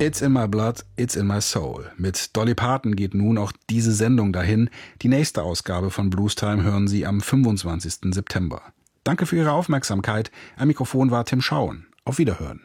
It's in my blood, it's in my soul. Mit Dolly Parton geht nun auch diese Sendung dahin. Die nächste Ausgabe von Blues Time hören Sie am 25. September. Danke für Ihre Aufmerksamkeit. Am Mikrofon war Tim Schauen. Auf Wiederhören.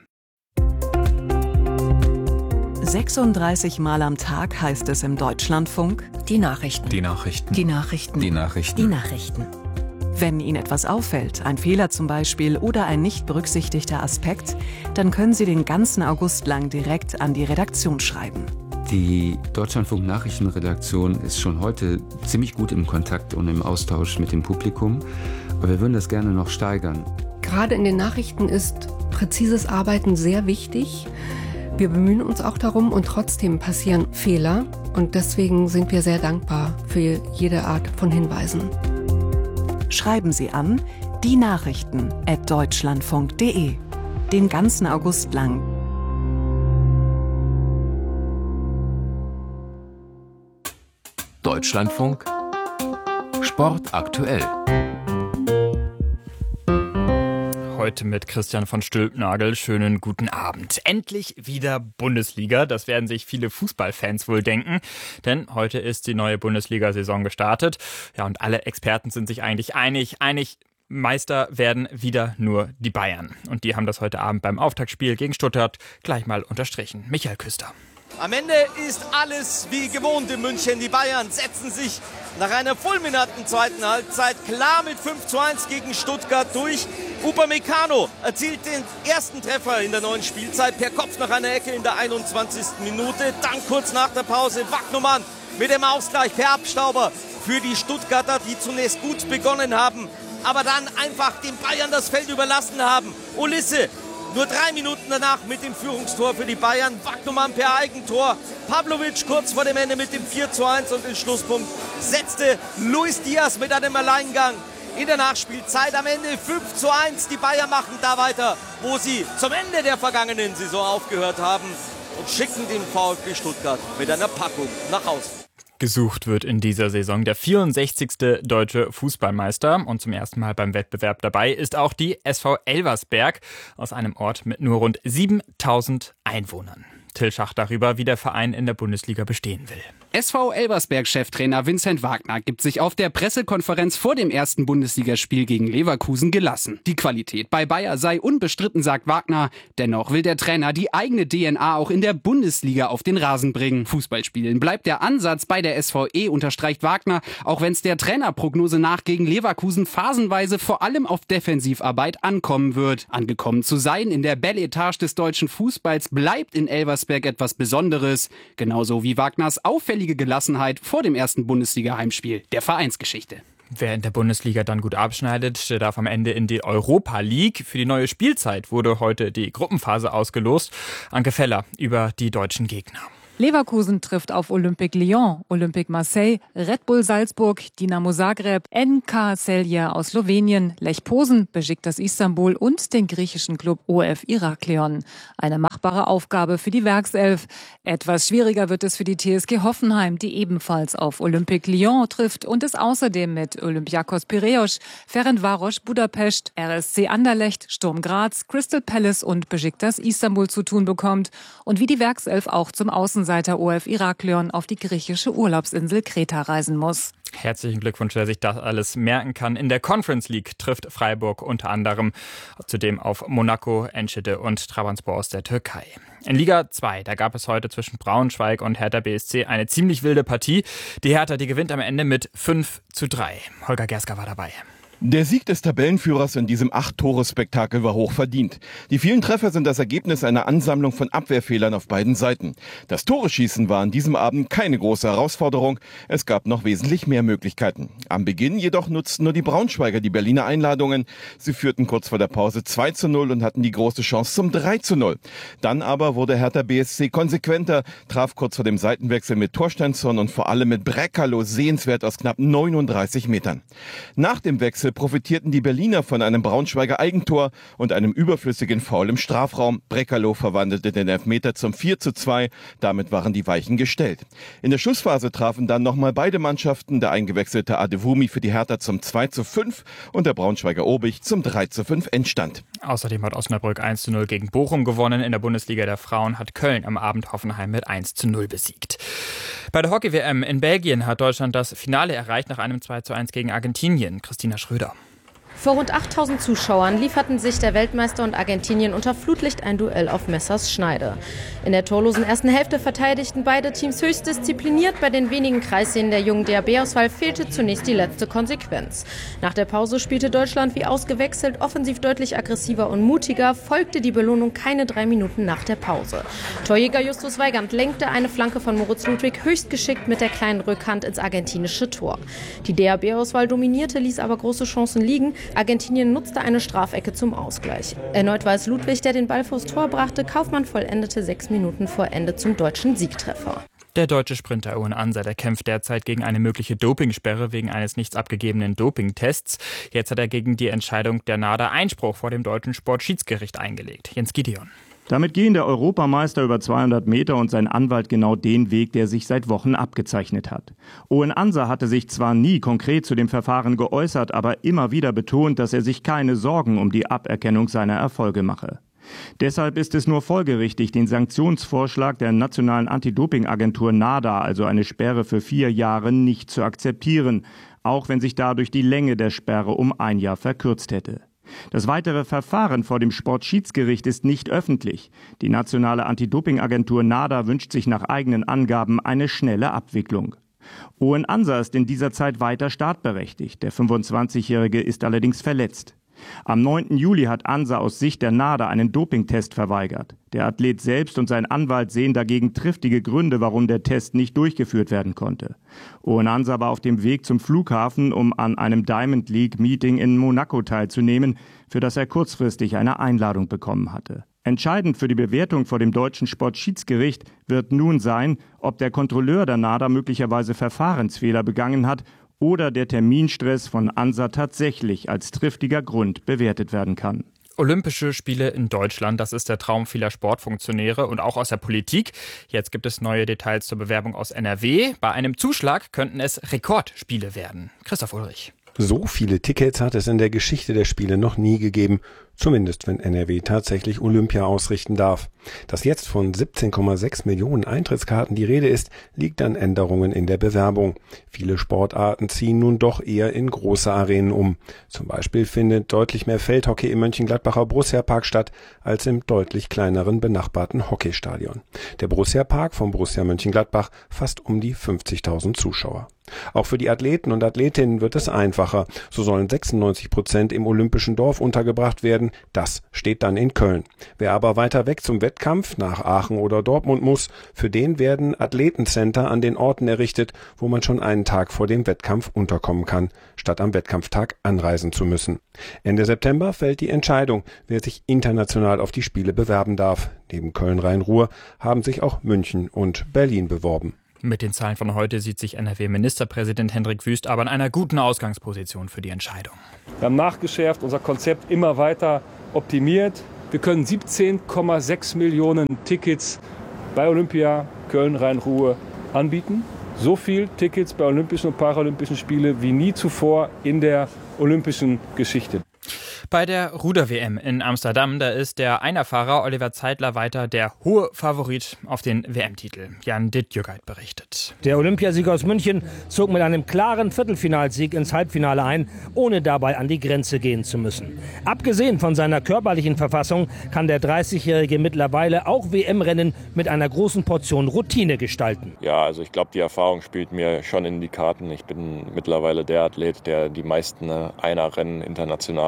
36 Mal am Tag heißt es im Deutschlandfunk: Die Nachrichten. Die Nachrichten. Die Nachrichten. Die Nachrichten. Die Nachrichten. Wenn Ihnen etwas auffällt, ein Fehler zum Beispiel oder ein nicht berücksichtigter Aspekt, dann können Sie den ganzen August lang direkt an die Redaktion schreiben. Die Deutschlandfunk-Nachrichtenredaktion ist schon heute ziemlich gut im Kontakt und im Austausch mit dem Publikum. Aber wir würden das gerne noch steigern. Gerade in den Nachrichten ist präzises Arbeiten sehr wichtig. Wir bemühen uns auch darum und trotzdem passieren Fehler. Und deswegen sind wir sehr dankbar für jede Art von Hinweisen. Schreiben Sie an dienachrichten@deutschlandfunk.de. Den ganzen August lang. Deutschlandfunk Sport aktuell. Heute mit Christian von Stülpnagel. Schönen guten Abend. Endlich wieder Bundesliga. Das werden sich viele Fußballfans wohl denken. Denn heute ist die neue Bundesliga-Saison gestartet. Ja, und alle Experten sind sich eigentlich einig. Meister werden wieder nur die Bayern. Und die haben das heute Abend beim Auftaktspiel gegen Stuttgart gleich mal unterstrichen. Michael Küster. Am Ende ist alles wie gewohnt in München. Die Bayern setzen sich nach einer fulminanten zweiten Halbzeit klar mit 5:1 gegen Stuttgart durch. Upamecano erzielt den ersten Treffer in der neuen Spielzeit per Kopf nach einer Ecke in der 21. Minute. Dann kurz nach der Pause Wagnumann mit dem Ausgleich per Abstauber für die Stuttgarter, die zunächst gut begonnen haben, aber dann einfach den Bayern das Feld überlassen haben. Ulisse nur 3 Minuten danach mit dem Führungstor für die Bayern. Wagnumann per Eigentor. Pavlovic kurz vor dem Ende mit dem 4:1 und den Schlusspunkt setzte Luis Diaz mit einem Alleingang in der Nachspielzeit. Am Ende 5:1. Die Bayern machen da weiter, wo sie zum Ende der vergangenen Saison aufgehört haben und schicken den VfB Stuttgart mit einer Packung nach Hause. Gesucht wird in dieser Saison der 64. deutsche Fußballmeister. Und zum ersten Mal beim Wettbewerb dabei ist auch die SV Elversberg aus einem Ort mit nur rund 7.000 Einwohnern. Till Schach darüber, wie der Verein in der Bundesliga bestehen will. SV Elversberg-Cheftrainer Vincent Wagner gibt sich auf der Pressekonferenz vor dem ersten Bundesligaspiel gegen Leverkusen gelassen. Die Qualität bei Bayer sei unbestritten, sagt Wagner. Dennoch will der Trainer die eigene DNA auch in der Bundesliga auf den Rasen bringen. Fußballspielen bleibt der Ansatz bei der SVE, unterstreicht Wagner, auch wenn es der Trainerprognose nach gegen Leverkusen phasenweise vor allem auf Defensivarbeit ankommen wird. Angekommen zu sein in der Belle Etage des deutschen Fußballs bleibt in Elversberg etwas Besonderes. Genauso wie Wagners auffällige Gelassenheit vor dem ersten Bundesliga-Heimspiel der Vereinsgeschichte. Wer in der Bundesliga dann gut abschneidet, der darf am Ende in die Europa League. Für die neue Spielzeit wurde heute die Gruppenphase ausgelost. Anke Feller über die deutschen Gegner. Leverkusen trifft auf Olympique Lyon, Olympique Marseille, Red Bull Salzburg, Dinamo Zagreb, NK Celje aus Slowenien, Lech Posen, Besiktas Istanbul und den griechischen Klub OF Iraklion. Eine machbare Aufgabe für die Werkself. Etwas schwieriger wird es für die TSG Hoffenheim, die ebenfalls auf Olympique Lyon trifft und es außerdem mit Olympiakos Piräus, Ferencváros Budapest, RSC Anderlecht, Sturm Graz, Crystal Palace und Besiktas Istanbul zu tun bekommt und wie die Werkself auch zum Außenseiter OF Iraklion auf die griechische Urlaubsinsel Kreta reisen muss. Herzlichen Glückwunsch, wer sich das alles merken kann. In der Conference League trifft Freiburg unter anderem zudem auf Monaco, Enschede und Trabzonspor aus der Türkei. In Liga 2, da gab es heute zwischen Braunschweig und Hertha BSC eine ziemlich wilde Partie. Die Hertha, die gewinnt am Ende mit 5:3. Holger Gerska war dabei. Der Sieg des Tabellenführers in diesem 8-Tore-Spektakel war hoch verdient. Die vielen Treffer sind das Ergebnis einer Ansammlung von Abwehrfehlern auf beiden Seiten. Das Tore-Schießen war an diesem Abend keine große Herausforderung. Es gab noch wesentlich mehr Möglichkeiten. Am Beginn jedoch nutzten nur die Braunschweiger die Berliner Einladungen. Sie führten kurz vor der Pause 2:0 und hatten die große Chance zum 3:0. Dann aber wurde Hertha BSC konsequenter, traf kurz vor dem Seitenwechsel mit Torsteinsson und vor allem mit Brekalo sehenswert aus knapp 39 Metern. Nach dem Wechsel Wechsel profitierten die Berliner von einem Braunschweiger Eigentor und einem überflüssigen Foul im Strafraum. Breckerloh verwandelte den Elfmeter zum 4:2. Damit waren die Weichen gestellt. In der Schlussphase trafen dann nochmal beide Mannschaften. Der eingewechselte Adewumi für die Hertha zum 2:5 und der Braunschweiger Obich zum 3:5 Endstand. Außerdem hat Osnabrück 1:0 gegen Bochum gewonnen. In der Bundesliga der Frauen hat Köln am Abend Hoffenheim mit 1:0 besiegt. Bei der Hockey-WM in Belgien hat Deutschland das Finale erreicht nach einem 2:1 gegen Argentinien. Christina Schröder. Vor rund 8000 Zuschauern lieferten sich der Weltmeister und Argentinien unter Flutlicht ein Duell auf Messers Schneide. In der torlosen ersten Hälfte verteidigten beide Teams höchst diszipliniert. Bei den wenigen Kreisszenen der jungen DHB-Auswahl fehlte zunächst die letzte Konsequenz. Nach der Pause spielte Deutschland wie ausgewechselt, offensiv deutlich aggressiver und mutiger, folgte die Belohnung keine 3 Minuten nach der Pause. Torjäger Justus Weigand lenkte eine Flanke von Moritz Ludwig höchst geschickt mit der kleinen Rückhand ins argentinische Tor. Die DHB-Auswahl dominierte, ließ aber große Chancen liegen. Argentinien nutzte eine Strafecke zum Ausgleich. Erneut war es Ludwig, der den Ball vors Tor brachte. Kaufmann vollendete 6 Minuten vor Ende zum deutschen Siegtreffer. Der deutsche Sprinter Owen Ansa, der kämpft derzeit gegen eine mögliche Dopingsperre wegen eines nicht abgegebenen Dopingtests. Jetzt hat er gegen die Entscheidung der NADA Einspruch vor dem deutschen Sportschiedsgericht eingelegt. Jens Gideon. Damit gehen der Europameister über 200 Meter und sein Anwalt genau den Weg, der sich seit Wochen abgezeichnet hat. Owen Ansa hatte sich zwar nie konkret zu dem Verfahren geäußert, aber immer wieder betont, dass er sich keine Sorgen um die Aberkennung seiner Erfolge mache. Deshalb ist es nur folgerichtig, den Sanktionsvorschlag der nationalen Anti-Doping-Agentur NADA, also eine Sperre für 4 Jahre, nicht zu akzeptieren, auch wenn sich dadurch die Länge der Sperre um 1 Jahr verkürzt hätte. Das weitere Verfahren vor dem Sportschiedsgericht ist nicht öffentlich. Die nationale Anti-Doping-Agentur NADA wünscht sich nach eigenen Angaben eine schnelle Abwicklung. Owen Ansa ist in dieser Zeit weiter startberechtigt. Der 25-Jährige ist allerdings verletzt. Am 9. Juli hat Ansa aus Sicht der NADA einen Dopingtest verweigert. Der Athlet selbst und sein Anwalt sehen dagegen triftige Gründe, warum der Test nicht durchgeführt werden konnte. Owen Ansa war auf dem Weg zum Flughafen, um an einem Diamond League Meeting in Monaco teilzunehmen, für das er kurzfristig eine Einladung bekommen hatte. Entscheidend für die Bewertung vor dem deutschen Sportschiedsgericht wird nun sein, ob der Kontrolleur der NADA möglicherweise Verfahrensfehler begangen hat oder der Terminstress von Ansa tatsächlich als triftiger Grund bewertet werden kann. Olympische Spiele in Deutschland, das ist der Traum vieler Sportfunktionäre und auch aus der Politik. Jetzt gibt es neue Details zur Bewerbung aus NRW. Bei einem Zuschlag könnten es Rekordspiele werden. Christoph Ulrich. So viele Tickets hat es in der Geschichte der Spiele noch nie gegeben. Zumindest wenn NRW tatsächlich Olympia ausrichten darf. Dass jetzt von 17,6 Millionen Eintrittskarten die Rede ist, liegt an Änderungen in der Bewerbung. Viele Sportarten ziehen nun doch eher in große Arenen um. Zum Beispiel findet deutlich mehr Feldhockey im Mönchengladbacher Borussia-Park statt, als im deutlich kleineren benachbarten Hockeystadion. Der Borussia-Park vom Borussia Mönchengladbach fasst um die 50.000 Zuschauer. Auch für die Athleten und Athletinnen wird es einfacher. So sollen 96% im Olympischen Dorf untergebracht werden. Das steht dann in Köln. Wer aber weiter weg zum Wettkampf nach Aachen oder Dortmund muss, für den werden Athletencenter an den Orten errichtet, wo man schon einen Tag vor dem Wettkampf unterkommen kann, statt am Wettkampftag anreisen zu müssen. Ende September fällt die Entscheidung, wer sich international auf die Spiele bewerben darf. Neben Köln-Rhein-Ruhr haben sich auch München und Berlin beworben. Mit den Zahlen von heute sieht sich NRW-Ministerpräsident Hendrik Wüst aber in einer guten Ausgangsposition für die Entscheidung. Wir haben nachgeschärft, unser Konzept immer weiter optimiert. Wir können 17,6 Millionen Tickets bei Olympia Köln-Rhein-Ruhr anbieten. So viel Tickets bei Olympischen und Paralympischen Spielen wie nie zuvor in der olympischen Geschichte. Bei der Ruder-WM in Amsterdam, da ist der Einerfahrer Oliver Zeitler weiter der hohe Favorit auf den WM-Titel. Jan Dittjögeit berichtet. Der Olympiasieger aus München zog mit einem klaren Viertelfinalsieg ins Halbfinale ein, ohne dabei an die Grenze gehen zu müssen. Abgesehen von seiner körperlichen Verfassung kann der 30-Jährige mittlerweile auch WM-Rennen mit einer großen Portion Routine gestalten. Ja, also ich glaube, die Erfahrung spielt mir schon in die Karten. Ich bin mittlerweile der Athlet, der die meisten Einerrennen international gefahren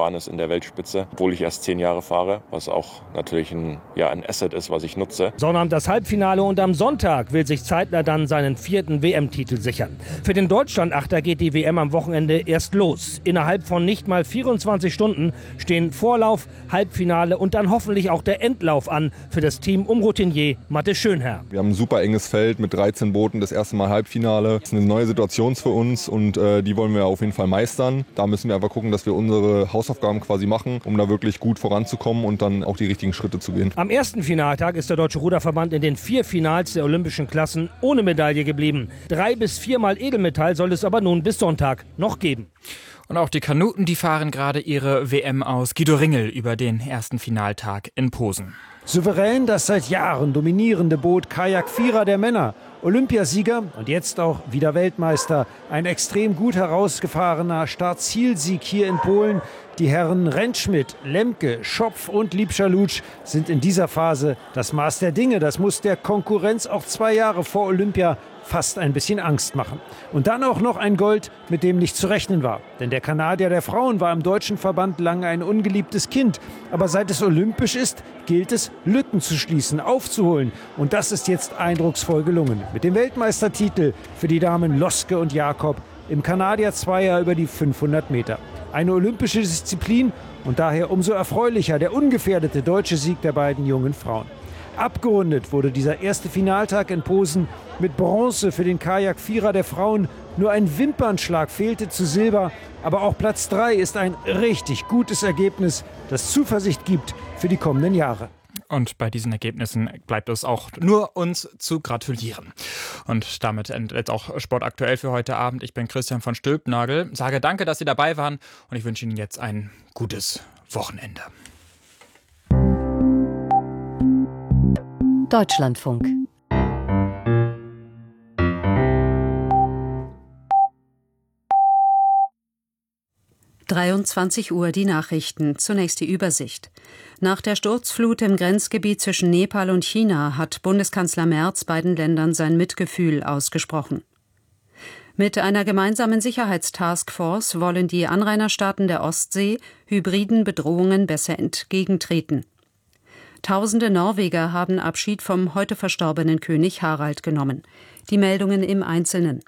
gefahren ist in der Weltspitze, obwohl ich erst 10 Jahre fahre, was auch natürlich ein Asset ist, was ich nutze. Sonnabend das Halbfinale und am Sonntag will sich Zeitler dann seinen 4. WM-Titel sichern. Für den Deutschland-Achter geht die WM am Wochenende erst los. Innerhalb von nicht mal 24 Stunden stehen Vorlauf, Halbfinale und dann hoffentlich auch der Endlauf an für das Team um Routinier Matte Schönherr. Wir haben ein super enges Feld mit 13 Booten, das erste Mal Halbfinale. Das ist eine neue Situation für uns und die wollen wir auf jeden Fall meistern. Da müssen wir einfach gucken, dass wir unsere Hausaufgaben quasi machen, um da wirklich gut voranzukommen und dann auch die richtigen Schritte zu gehen. Am ersten Finaltag ist der Deutsche Ruderverband in den 4 Finals der olympischen Klassen ohne Medaille geblieben. 3 bis 4 Mal Edelmetall soll es aber nun bis Sonntag noch geben. Und auch die Kanuten, die fahren gerade ihre WM aus. Guido Ringel über den ersten Finaltag in Posen. Souverän das seit Jahren dominierende Boot Kajak-Vierer der Männer. Olympiasieger und jetzt auch wieder Weltmeister. Ein extrem gut herausgefahrener Start-Ziel-Sieg hier in Polen. Die Herren Rentschmidt, Lemke, Schopf und Liebscher-Lutsch sind in dieser Phase das Maß der Dinge. Das muss der Konkurrenz auch 2 Jahre vor Olympia fast ein bisschen Angst machen. Und dann auch noch ein Gold, mit dem nicht zu rechnen war. Denn der Kanadier der Frauen war im deutschen Verband lange ein ungeliebtes Kind. Aber seit es olympisch ist, gilt es, Lücken zu schließen, aufzuholen. Und das ist jetzt eindrucksvoll gelungen. Mit dem Weltmeistertitel für die Damen Loske und Jakob im Kanadier-Zweier über die 500 Meter. Eine olympische Disziplin und daher umso erfreulicher der ungefährdete deutsche Sieg der beiden jungen Frauen. Abgerundet wurde dieser erste Finaltag in Posen mit Bronze für den Kajak-Vierer der Frauen. Nur ein Wimpernschlag fehlte zu Silber. Aber auch Platz 3 ist ein richtig gutes Ergebnis, das Zuversicht gibt für die kommenden Jahre. Und bei diesen Ergebnissen bleibt es auch nur uns zu gratulieren. Und damit endet jetzt auch Sport aktuell für heute Abend. Ich bin Christian von Stülpnagel, sage danke, dass Sie dabei waren und ich wünsche Ihnen jetzt ein gutes Wochenende. Deutschlandfunk. Uhr die Nachrichten. Zunächst die Übersicht. Nach der Sturzflut im Grenzgebiet zwischen Nepal und China hat Bundeskanzler Merz beiden Ländern sein Mitgefühl ausgesprochen. Mit einer gemeinsamen Sicherheitstaskforce wollen die Anrainerstaaten der Ostsee hybriden Bedrohungen besser entgegentreten. Tausende Norweger haben Abschied vom heute verstorbenen König Harald genommen. Die Meldungen im Einzelnen.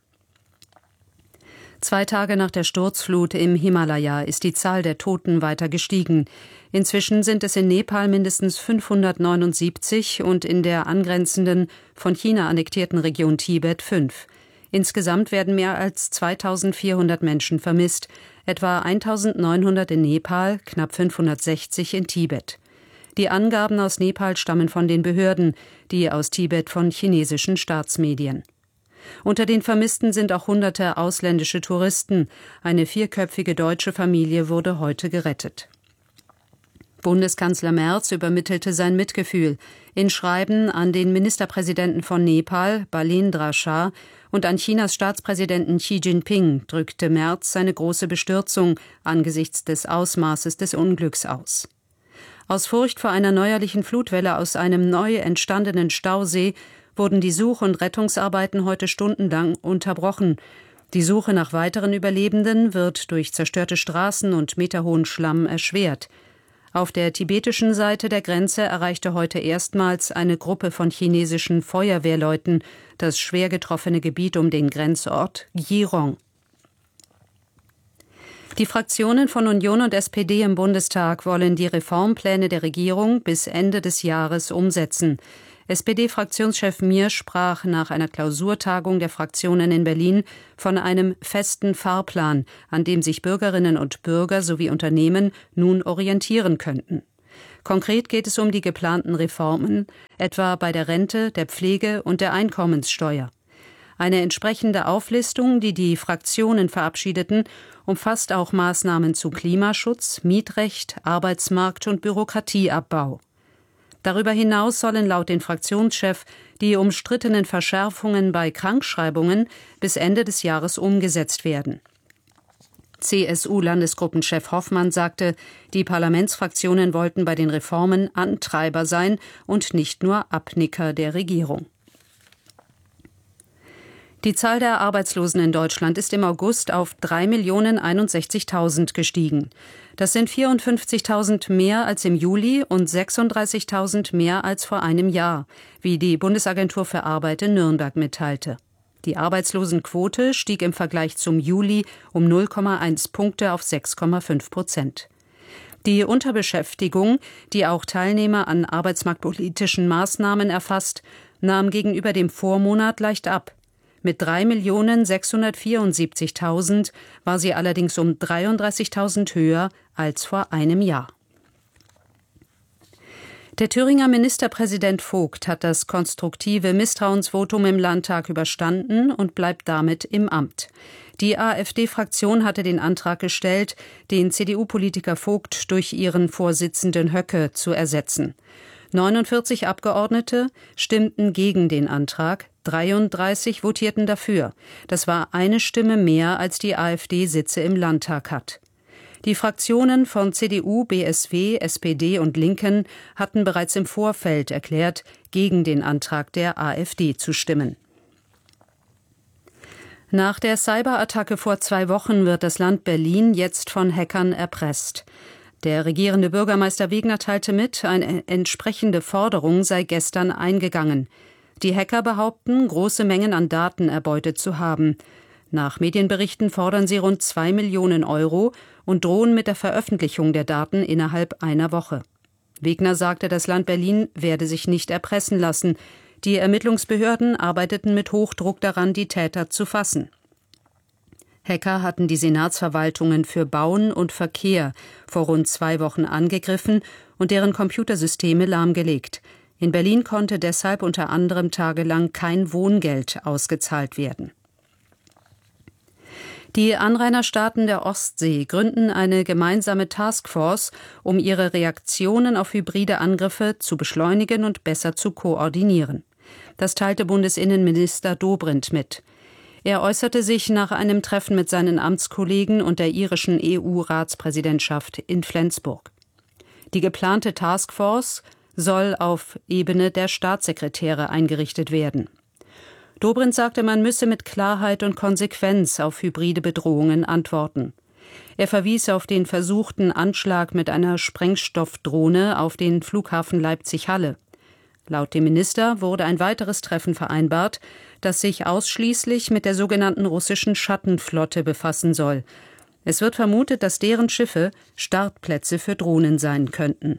2 Tage nach der Sturzflut im Himalaya ist die Zahl der Toten weiter gestiegen. Inzwischen sind es in Nepal mindestens 579 und in der angrenzenden, von China annektierten Region Tibet 5. Insgesamt werden mehr als 2400 Menschen vermisst, etwa 1900 in Nepal, knapp 560 in Tibet. Die Angaben aus Nepal stammen von den Behörden, die aus Tibet von chinesischen Staatsmedien. Unter den Vermissten sind auch hunderte ausländische Touristen. Eine 4-köpfige deutsche Familie wurde heute gerettet. Bundeskanzler Merz übermittelte sein Mitgefühl. In Schreiben an den Ministerpräsidenten von Nepal, Balendra Shah, und an Chinas Staatspräsidenten Xi Jinping drückte Merz seine große Bestürzung angesichts des Ausmaßes des Unglücks aus. Aus Furcht vor einer neuerlichen Flutwelle aus einem neu entstandenen Stausee wurden die Such- und Rettungsarbeiten heute stundenlang unterbrochen. Die Suche nach weiteren Überlebenden wird durch zerstörte Straßen und meterhohen Schlamm erschwert. Auf der tibetischen Seite der Grenze erreichte heute erstmals eine Gruppe von chinesischen Feuerwehrleuten das schwer getroffene Gebiet um den Grenzort Girong. Die Fraktionen von Union und SPD im Bundestag wollen die Reformpläne der Regierung bis Ende des Jahres umsetzen. SPD-Fraktionschef Mier sprach nach einer Klausurtagung der Fraktionen in Berlin von einem festen Fahrplan, an dem sich Bürgerinnen und Bürger sowie Unternehmen nun orientieren könnten. Konkret geht es um die geplanten Reformen, etwa bei der Rente, der Pflege und der Einkommenssteuer. Eine entsprechende Auflistung, die die Fraktionen verabschiedeten, umfasst auch Maßnahmen zu Klimaschutz, Mietrecht, Arbeitsmarkt und Bürokratieabbau. Darüber hinaus sollen laut den Fraktionschef die umstrittenen Verschärfungen bei Krankschreibungen bis Ende des Jahres umgesetzt werden. CSU-Landesgruppenchef Hoffmann sagte, die Parlamentsfraktionen wollten bei den Reformen Antreiber sein und nicht nur Abnicker der Regierung. Die Zahl der Arbeitslosen in Deutschland ist im August auf 3.061.000 gestiegen. Das sind 54.000 mehr als im Juli und 36.000 mehr als vor einem Jahr, wie die Bundesagentur für Arbeit in Nürnberg mitteilte. Die Arbeitslosenquote stieg im Vergleich zum Juli um 0,1 Punkte auf 6,5%. Die Unterbeschäftigung, die auch Teilnehmer an arbeitsmarktpolitischen Maßnahmen erfasst, nahm gegenüber dem Vormonat leicht ab. Mit 3.674.000 war sie allerdings um 33.000 höher als vor einem Jahr. Der Thüringer Ministerpräsident Vogt hat das konstruktive Misstrauensvotum im Landtag überstanden und bleibt damit im Amt. Die AfD-Fraktion hatte den Antrag gestellt, den CDU-Politiker Vogt durch ihren Vorsitzenden Höcke zu ersetzen. 49 Abgeordnete stimmten gegen den Antrag, 33 votierten dafür. Das war eine Stimme mehr, als die AfD Sitze im Landtag hat. Die Fraktionen von CDU, BSW, SPD und Linken hatten bereits im Vorfeld erklärt, gegen den Antrag der AfD zu stimmen. Nach der Cyberattacke vor 2 Wochen wird das Land Berlin jetzt von Hackern erpresst. Der regierende Bürgermeister Wegner teilte mit, eine entsprechende Forderung sei gestern eingegangen. Die Hacker behaupten, große Mengen an Daten erbeutet zu haben. Nach Medienberichten fordern sie rund 2 Millionen Euro und drohen mit der Veröffentlichung der Daten innerhalb einer Woche. Wegner sagte, das Land Berlin werde sich nicht erpressen lassen. Die Ermittlungsbehörden arbeiteten mit Hochdruck daran, die Täter zu fassen. Hacker hatten die Senatsverwaltungen für Bauen und Verkehr vor rund 2 Wochen angegriffen und deren Computersysteme lahmgelegt. In Berlin konnte deshalb unter anderem tagelang kein Wohngeld ausgezahlt werden. Die Anrainerstaaten der Ostsee gründen eine gemeinsame Taskforce, um ihre Reaktionen auf hybride Angriffe zu beschleunigen und besser zu koordinieren. Das teilte Bundesinnenminister Dobrindt mit. Er äußerte sich nach einem Treffen mit seinen Amtskollegen und der irischen EU-Ratspräsidentschaft in Flensburg. Die geplante Taskforce soll auf Ebene der Staatssekretäre eingerichtet werden. Dobrindt sagte, man müsse mit Klarheit und Konsequenz auf hybride Bedrohungen antworten. Er verwies auf den versuchten Anschlag mit einer Sprengstoffdrohne auf den Flughafen Leipzig-Halle. Laut dem Minister wurde ein weiteres Treffen vereinbart, das sich ausschließlich mit der sogenannten russischen Schattenflotte befassen soll. Es wird vermutet, dass deren Schiffe Startplätze für Drohnen sein könnten.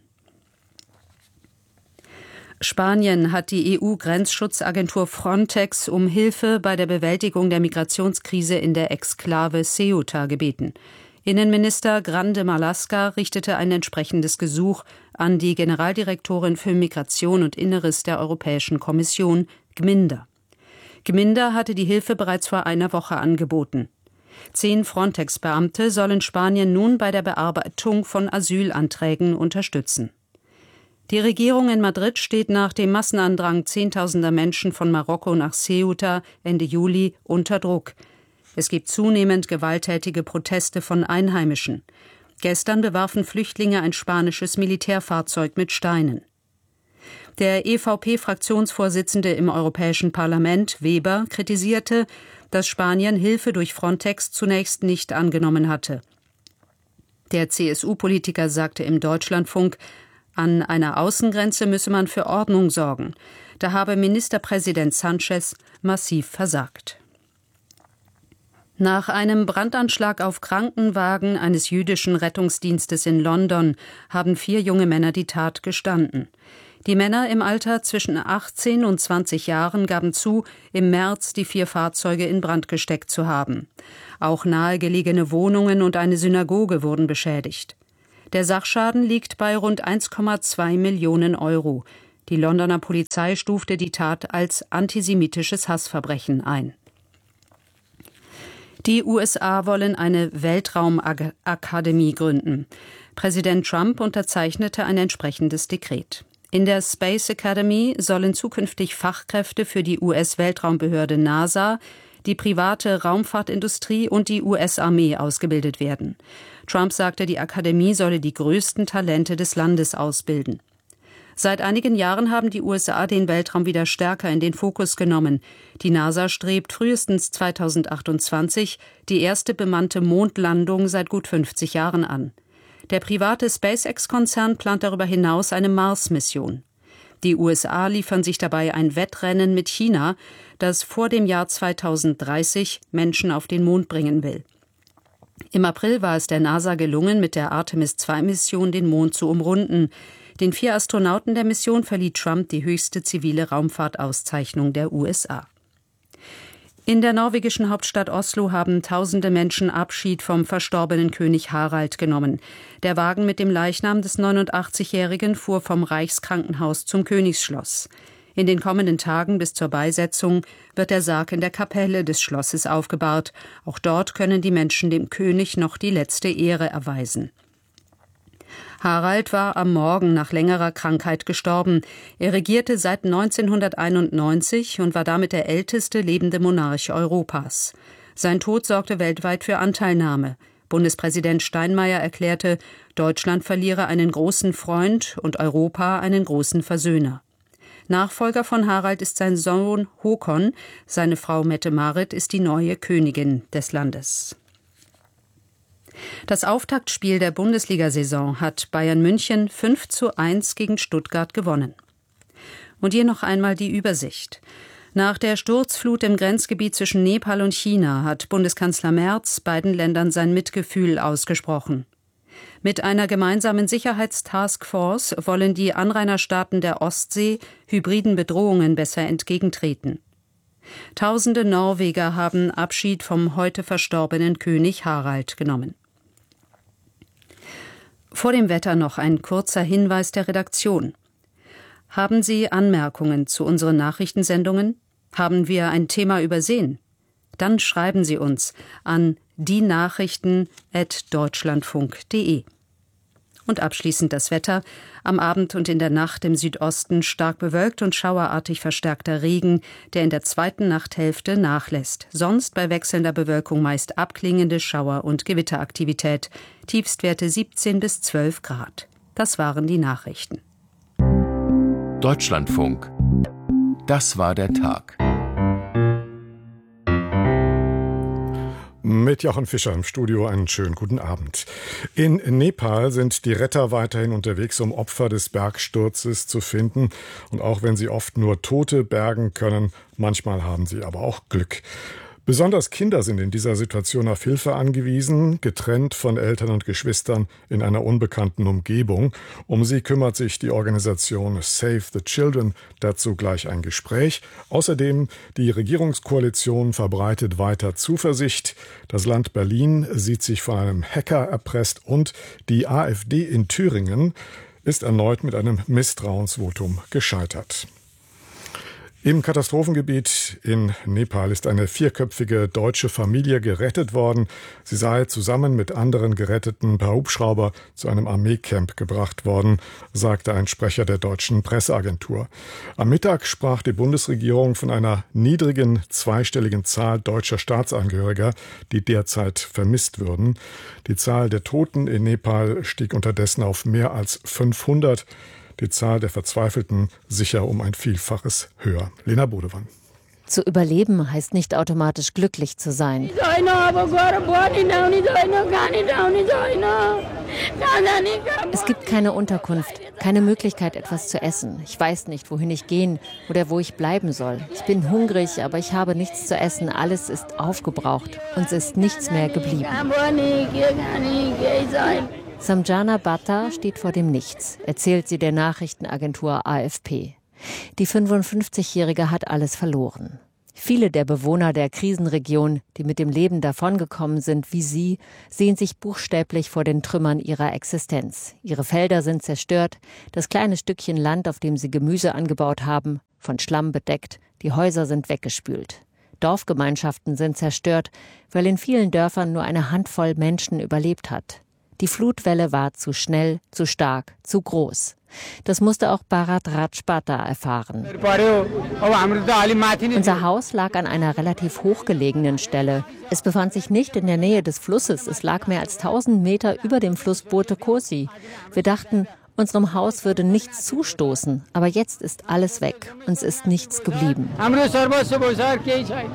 Spanien hat die EU-Grenzschutzagentur Frontex um Hilfe bei der Bewältigung der Migrationskrise in der Exklave Ceuta gebeten. Innenminister Grande Marlaska richtete ein entsprechendes Gesuch an die Generaldirektorin für Migration und Inneres der Europäischen Kommission, Gminder. Gminder hatte die Hilfe bereits vor einer Woche angeboten. 10 Frontex-Beamte sollen Spanien nun bei der Bearbeitung von Asylanträgen unterstützen. Die Regierung in Madrid steht nach dem Massenandrang Zehntausender Menschen von Marokko nach Ceuta Ende Juli unter Druck. Es gibt zunehmend gewalttätige Proteste von Einheimischen. Gestern bewarfen Flüchtlinge ein spanisches Militärfahrzeug mit Steinen. Der EVP-Fraktionsvorsitzende im Europäischen Parlament, Weber, kritisierte, dass Spanien Hilfe durch Frontex zunächst nicht angenommen hatte. Der CSU-Politiker sagte im Deutschlandfunk, an einer Außengrenze müsse man für Ordnung sorgen. Da habe Ministerpräsident Sánchez massiv versagt. Nach einem Brandanschlag auf Krankenwagen eines jüdischen Rettungsdienstes in London haben 4 junge Männer die Tat gestanden. Die Männer im Alter zwischen 18 und 20 Jahren gaben zu, im März die 4 Fahrzeuge in Brand gesteckt zu haben. Auch nahegelegene Wohnungen und eine Synagoge wurden beschädigt. Der Sachschaden liegt bei rund 1,2 Millionen Euro. Die Londoner Polizei stufte die Tat als antisemitisches Hassverbrechen ein. Die USA wollen eine Weltraumakademie gründen. Präsident Trump unterzeichnete ein entsprechendes Dekret. In der Space Academy sollen zukünftig Fachkräfte für die US-Weltraumbehörde NASA, die private Raumfahrtindustrie und die US-Armee ausgebildet werden. Trump sagte, die Akademie solle die größten Talente des Landes ausbilden. Seit einigen Jahren haben die USA den Weltraum wieder stärker in den Fokus genommen. Die NASA strebt frühestens 2028 die erste bemannte Mondlandung seit gut 50 Jahren an. Der private SpaceX-Konzern plant darüber hinaus eine Mars-Mission. Die USA liefern sich dabei ein Wettrennen mit China, das vor dem Jahr 2030 Menschen auf den Mond bringen will. Im April war es der NASA gelungen, mit der Artemis-II-Mission den Mond zu umrunden. Den 4 Astronauten der Mission verlieh Trump die höchste zivile Raumfahrtauszeichnung der USA. In der norwegischen Hauptstadt Oslo haben tausende Menschen Abschied vom verstorbenen König Harald genommen. Der Wagen mit dem Leichnam des 89-Jährigen fuhr vom Reichskrankenhaus zum Königsschloss. In den kommenden Tagen bis zur Beisetzung wird der Sarg in der Kapelle des Schlosses aufgebahrt. Auch dort können die Menschen dem König noch die letzte Ehre erweisen. Harald war am Morgen nach längerer Krankheit gestorben. Er regierte seit 1991 und war damit der älteste lebende Monarch Europas. Sein Tod sorgte weltweit für Anteilnahme. Bundespräsident Steinmeier erklärte, Deutschland verliere einen großen Freund und Europa einen großen Versöhner. Nachfolger von Harald ist sein Sohn Håkon. Seine Frau Mette-Marit ist die neue Königin des Landes. Das Auftaktspiel der Bundesliga-Saison hat Bayern München 5:1 gegen Stuttgart gewonnen. Und hier noch einmal die Übersicht. Nach der Sturzflut im Grenzgebiet zwischen Nepal und China hat Bundeskanzler Merz beiden Ländern sein Mitgefühl ausgesprochen. Mit einer gemeinsamen Sicherheitstaskforce wollen die Anrainerstaaten der Ostsee hybriden Bedrohungen besser entgegentreten. Tausende Norweger haben Abschied vom heute verstorbenen König Harald genommen. Vor dem Wetter noch ein kurzer Hinweis der Redaktion. Haben Sie Anmerkungen zu unseren Nachrichtensendungen? Haben wir ein Thema übersehen? Dann schreiben Sie uns an dienachrichten@deutschlandfunk.de. Und abschließend das Wetter. Am Abend und in der Nacht im Südosten stark bewölkt und schauerartig verstärkter Regen, der in der zweiten Nachthälfte nachlässt. Sonst bei wechselnder Bewölkung meist abklingende Schauer- und Gewitteraktivität. Tiefstwerte 17 bis 12 Grad. Das waren die Nachrichten. Deutschlandfunk. Das war der Tag. Mit Jochen Fischer im Studio einen schönen guten Abend. In Nepal sind die Retter weiterhin unterwegs, um Opfer des Bergsturzes zu finden. Und auch wenn sie oft nur Tote bergen können, manchmal haben sie aber auch Glück. Besonders Kinder sind in dieser Situation auf Hilfe angewiesen, getrennt von Eltern und Geschwistern in einer unbekannten Umgebung. Um sie kümmert sich die Organisation Save the Children, dazu gleich ein Gespräch. Außerdem die Regierungskoalition verbreitet weiter Zuversicht. Das Land Berlin sieht sich von einem Hacker erpresst und die AfD in Thüringen ist erneut mit einem Misstrauensvotum gescheitert. Im Katastrophengebiet in Nepal ist eine 4-köpfige deutsche Familie gerettet worden. Sie sei zusammen mit anderen Geretteten per Hubschrauber zu einem Armeecamp gebracht worden, sagte ein Sprecher der deutschen Presseagentur. Am Mittag sprach die Bundesregierung von einer niedrigen zweistelligen Zahl deutscher Staatsangehöriger, die derzeit vermisst würden. Die Zahl der Toten in Nepal stieg unterdessen auf mehr als 500. Die Zahl der Verzweifelten sicher um ein Vielfaches höher. Lena Bodewann. Zu überleben heißt nicht automatisch glücklich zu sein. Es gibt keine Unterkunft, keine Möglichkeit, etwas zu essen. Ich weiß nicht, wohin ich gehen oder wo ich bleiben soll. Ich bin hungrig, aber ich habe nichts zu essen. Alles ist aufgebraucht. Uns ist nichts mehr geblieben. Samjana Bhatta steht vor dem Nichts, erzählt sie der Nachrichtenagentur AFP. Die 55-Jährige hat alles verloren. Viele der Bewohner der Krisenregion, die mit dem Leben davongekommen sind wie sie, sehen sich buchstäblich vor den Trümmern ihrer Existenz. Ihre Felder sind zerstört, das kleine Stückchen Land, auf dem sie Gemüse angebaut haben, von Schlamm bedeckt, die Häuser sind weggespült. Dorfgemeinschaften sind zerstört, weil in vielen Dörfern nur eine Handvoll Menschen überlebt hat. Die Flutwelle war zu schnell, zu stark, zu groß. Das musste auch Bharat Rajpata erfahren. Unser Haus lag an einer relativ hochgelegenen Stelle. Es befand sich nicht in der Nähe des Flusses. Es lag mehr als 1000 Meter über dem Fluss Bote Kosi. Wir dachten, unserem Haus würde nichts zustoßen. Aber jetzt ist alles weg. Uns ist nichts geblieben.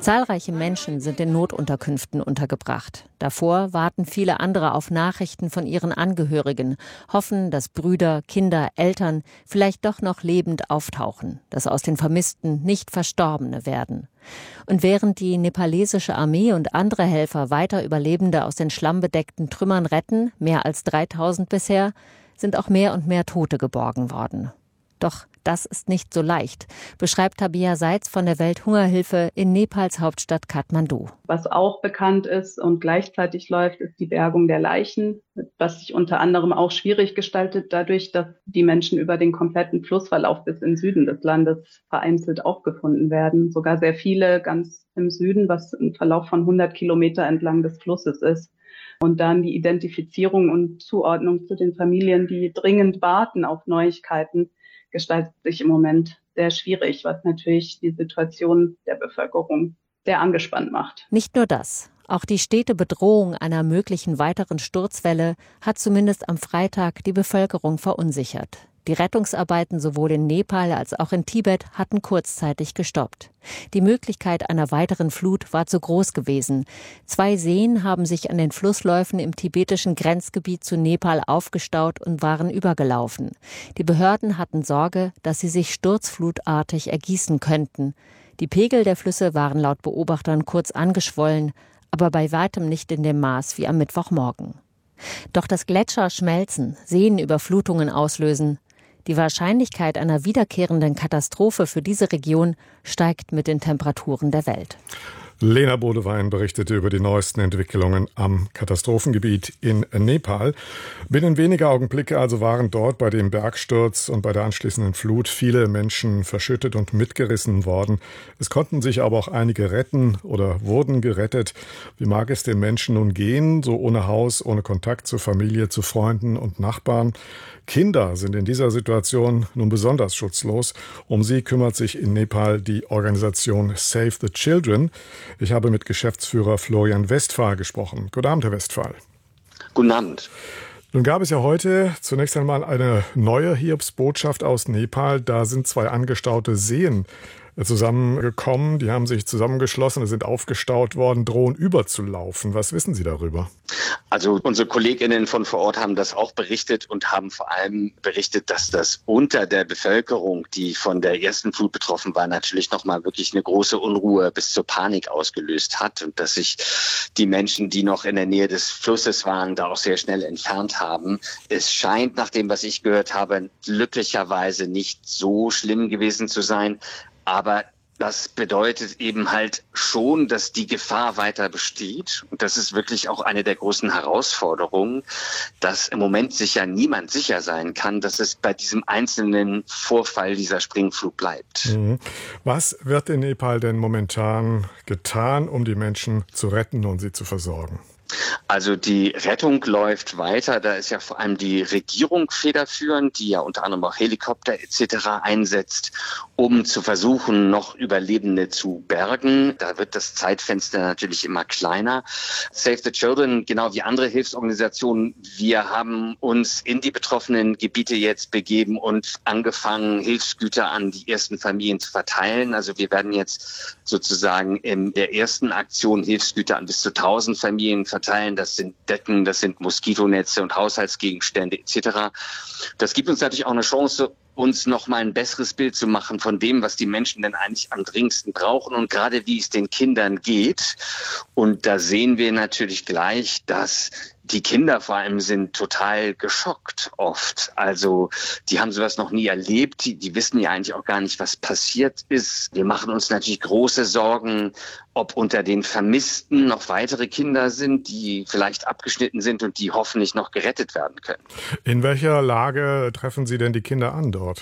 Zahlreiche Menschen sind in Notunterkünften untergebracht. Davor warten viele andere auf Nachrichten von ihren Angehörigen, hoffen, dass Brüder, Kinder, Eltern vielleicht doch noch lebend auftauchen, dass aus den Vermissten nicht Verstorbene werden. Und während die nepalesische Armee und andere Helfer weiter Überlebende aus den schlammbedeckten Trümmern retten, mehr als 3000 bisher, sind auch mehr und mehr Tote geborgen worden. Doch das ist nicht so leicht, beschreibt Tabia Seitz von der Welthungerhilfe in Nepals Hauptstadt Kathmandu. Was auch bekannt ist und gleichzeitig läuft, ist die Bergung der Leichen, was sich unter anderem auch schwierig gestaltet, dadurch, dass die Menschen über den kompletten Flussverlauf bis in den Süden des Landes vereinzelt aufgefunden werden. Sogar sehr viele ganz im Süden, was ein Verlauf von 100 Kilometer entlang des Flusses ist. Und dann die Identifizierung und Zuordnung zu den Familien, die dringend warten auf Neuigkeiten, gestaltet sich im Moment sehr schwierig, was natürlich die Situation der Bevölkerung sehr angespannt macht. Nicht nur das. Auch die stete Bedrohung einer möglichen weiteren Sturzwelle hat zumindest am Freitag die Bevölkerung verunsichert. Die Rettungsarbeiten sowohl in Nepal als auch in Tibet hatten kurzzeitig gestoppt. Die Möglichkeit einer weiteren Flut war zu groß gewesen. 2 Seen haben sich an den Flussläufen im tibetischen Grenzgebiet zu Nepal aufgestaut und waren übergelaufen. Die Behörden hatten Sorge, dass sie sich sturzflutartig ergießen könnten. Die Pegel der Flüsse waren laut Beobachtern kurz angeschwollen, aber bei weitem nicht in dem Maß wie am Mittwochmorgen. Doch dass Gletscher schmelzen, Seenüberflutungen auslösen, die Wahrscheinlichkeit einer wiederkehrenden Katastrophe für diese Region steigt mit den Temperaturen der Welt. Lena Bodewein berichtete über die neuesten Entwicklungen am Katastrophengebiet in Nepal. Binnen weniger Augenblicke also waren dort bei dem Bergsturz und bei der anschließenden Flut viele Menschen verschüttet und mitgerissen worden. Es konnten sich aber auch einige retten oder wurden gerettet. Wie mag es den Menschen nun gehen, so ohne Haus, ohne Kontakt zur Familie, zu Freunden und Nachbarn? Kinder sind in dieser Situation nun besonders schutzlos. Um sie kümmert sich in Nepal die Organisation Save the Children. Ich habe mit Geschäftsführer Florian Westphal gesprochen. Guten Abend, Herr Westphal. Guten Abend. Nun gab es ja heute zunächst einmal eine neue Hiobsbotschaft aus Nepal. Da sind 2 angestaute Seen zusammengekommen. Die haben sich zusammengeschlossen, sind aufgestaut worden, drohen überzulaufen. Was wissen Sie darüber? Also unsere KollegInnen von vor Ort haben das auch berichtet und haben vor allem berichtet, dass das unter der Bevölkerung, die von der ersten Flut betroffen war, natürlich nochmal wirklich eine große Unruhe bis zur Panik ausgelöst hat und dass sich die Menschen, die noch in der Nähe des Flusses waren, da auch sehr schnell entfernt haben. Es scheint, nach dem, was ich gehört habe, glücklicherweise nicht so schlimm gewesen zu sein. Aber das bedeutet eben halt schon, dass die Gefahr weiter besteht. Und das ist wirklich auch eine der großen Herausforderungen, dass im Moment sicher niemand sicher sein kann, dass es bei diesem einzelnen Vorfall dieser Springflut bleibt. Was wird in Nepal denn momentan getan, um die Menschen zu retten und sie zu versorgen? Also die Rettung läuft weiter. Da ist ja vor allem die Regierung federführend, die ja unter anderem auch Helikopter etc. einsetzt, um zu versuchen, noch Überlebende zu bergen. Da wird das Zeitfenster natürlich immer kleiner. Save the Children, genau wie andere Hilfsorganisationen, wir haben uns in die betroffenen Gebiete jetzt begeben und angefangen, Hilfsgüter an die ersten Familien zu verteilen. Also wir werden jetzt sozusagen in der ersten Aktion Hilfsgüter an bis zu 1000 Familien verteilen. Das sind Decken, das sind Moskitonetze und Haushaltsgegenstände etc. Das gibt uns natürlich auch eine Chance, uns noch mal ein besseres Bild zu machen von dem, was die Menschen denn eigentlich am dringendsten brauchen und gerade wie es den Kindern geht. Und da sehen wir natürlich gleich, dass die Kinder vor allem sind total geschockt oft. Also die haben sowas noch nie erlebt. Die wissen ja eigentlich auch gar nicht, was passiert ist. Wir machen uns natürlich große Sorgen, ob unter den Vermissten noch weitere Kinder sind, die vielleicht abgeschnitten sind und die hoffentlich noch gerettet werden können. In welcher Lage treffen Sie denn die Kinder an dort?